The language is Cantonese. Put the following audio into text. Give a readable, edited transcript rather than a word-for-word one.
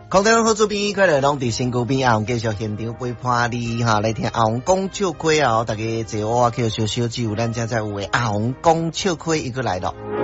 空中好主编，快来拢伫身躯边，阿红继续现场陪伴你哈，来听阿红讲笑亏啊！大家坐我去烧烧酒，咱正在有诶阿红讲笑亏，伊个来咯。